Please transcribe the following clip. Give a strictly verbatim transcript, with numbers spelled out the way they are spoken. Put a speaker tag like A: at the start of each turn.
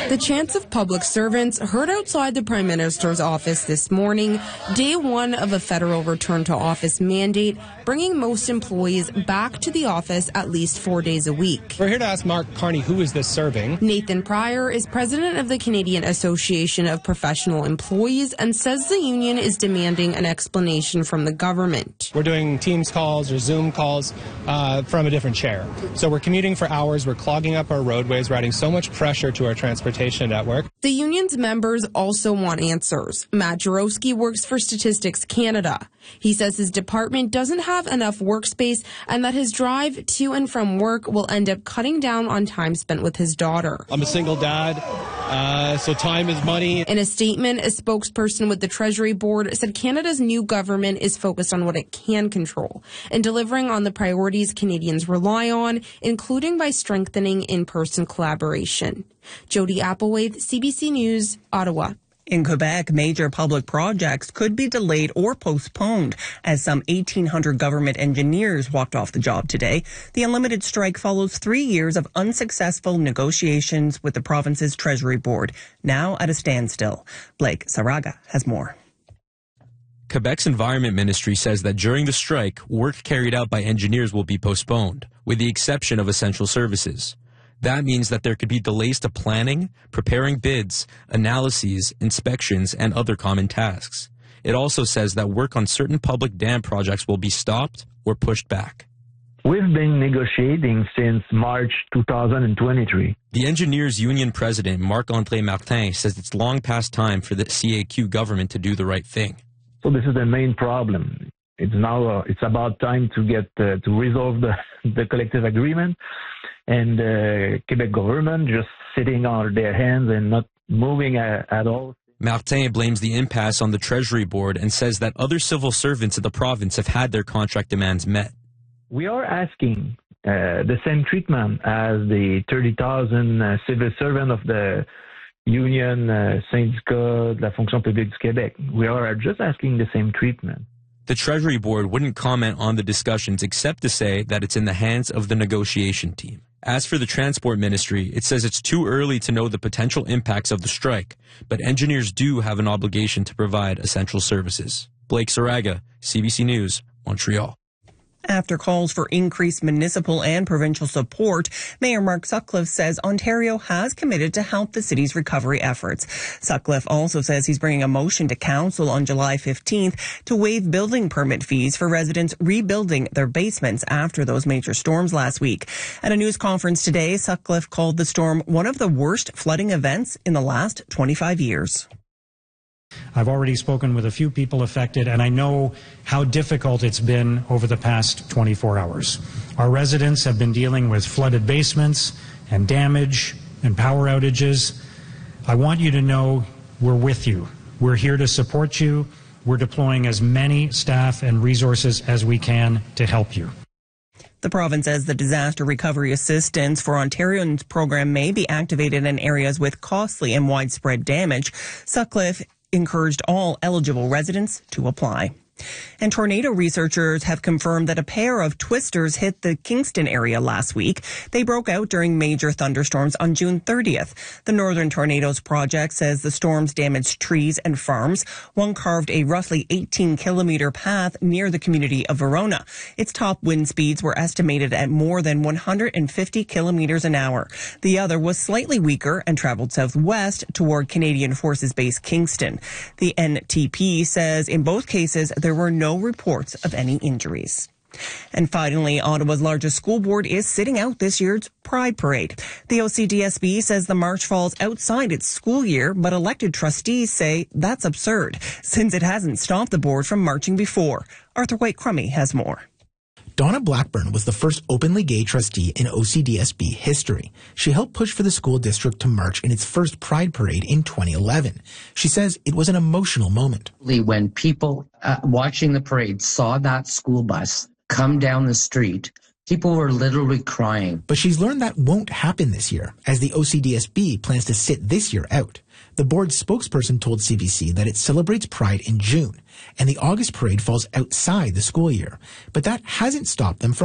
A: The chants of public servants heard outside the Prime Minister's office this morning, day one of a federal return to office mandate, bringing most employees back to the office at least four days a week.
B: We're here to ask Mark Carney, who is this serving?
A: Nathan Pryor is president of the Canadian Association of Professional Employees and says the union is demanding an explanation from the government.
B: We're doing Teams calls or Zoom calls uh, from a different chair. So we're commuting for hours, we're clogging up our roadways, we're adding so much pressure to our transportation network.
A: The union's members also want answers. Matt Jarowski works for Statistics Canada. He says his department doesn't have enough workspace and that his drive to and from work will end up cutting down on time spent with his daughter.
C: I'm a single dad, uh, so time is money.
A: In a statement, a spokesperson with the Treasury Board said Canada's new government is focused on what it can control and delivering on the priorities Canadians rely on, including by strengthening in-person collaboration. Jody Applewhite, C B C News, Ottawa.
D: In Quebec, major public projects could be delayed or postponed as some eighteen hundred government engineers walked off the job today. The unlimited strike follows three years of unsuccessful negotiations with the province's Treasury Board, now at a standstill. Blake Saraga has more.
E: Quebec's Environment Ministry says that during the strike, work carried out by engineers will be postponed, with the exception of essential services. That means that there could be delays to planning, preparing bids, analyses, inspections, and other common tasks. It also says that work on certain public dam projects will be stopped or pushed back.
F: We've been negotiating since March two thousand twenty-three.
E: The Engineers Union president, Marc-André Martin, says it's long past time for the C A Q government to do the right thing.
F: So this is the main problem. It's now, uh, it's about time to get, uh, to resolve the, the collective agreement. And the uh, Quebec government just sitting on their hands and not moving at, at all.
E: Martin blames the impasse on the Treasury Board and says that other civil servants of the province have had their contract demands met.
F: We are asking uh, the same treatment as the thirty thousand uh, civil servants of the Union uh, Syndicat de la Fonction Publique du Québec. We are just asking the same treatment.
E: The Treasury Board wouldn't comment on the discussions except to say that it's in the hands of the negotiation team. As for the Transport Ministry, it says it's too early to know the potential impacts of the strike, but engineers do have an obligation to provide essential services. Blake Saraga, C B C News, Montreal.
D: After calls for increased municipal and provincial support, Mayor Mark Sutcliffe says Ontario has committed to help the city's recovery efforts. Sutcliffe also says he's bringing a motion to council on July fifteenth to waive building permit fees for residents rebuilding their basements after those major storms last week. At a news conference today, Sutcliffe called the storm one of the worst flooding events in the last twenty-five years.
G: I've already spoken with a few people affected, and I know how difficult it's been over the past twenty-four hours. Our residents have been dealing with flooded basements and damage and power outages. I want you to know we're with you. We're here to support you. We're deploying as many staff and resources as we can to help you.
D: The province says the disaster recovery assistance for Ontarians program may be activated in areas with costly and widespread damage. Sutcliffe encouraged all eligible residents to apply. And tornado researchers have confirmed that a pair of twisters hit the Kingston area last week. They broke out during major thunderstorms on June thirtieth. The Northern Tornadoes Project says the storms damaged trees and farms. One carved a roughly eighteen kilometer path near the community of Verona. Its top wind speeds were estimated at more than one hundred fifty kilometers an hour. The other was slightly weaker and traveled southwest toward Canadian Forces Base Kingston. The N T P says in both cases there were no reports of any injuries. And finally, Ottawa's largest school board is sitting out this year's Pride Parade. The O C D S B says the march falls outside its school year, but elected trustees say that's absurd, since it hasn't stopped the board from marching before. Arthur White-Crummey has more.
H: Donna Blackburn was the first openly gay trustee in O C D S B history. She helped push for the school district to march in its first Pride Parade in twenty eleven. She says it was an emotional moment.
I: When people uh, watching the parade saw that school bus come down the street, people were literally crying.
H: But she's learned that won't happen this year, as the O C D S B plans to sit this year out. The board's spokesperson told C B C that it celebrates Pride in June, and the August parade falls outside the school year. But that hasn't stopped them from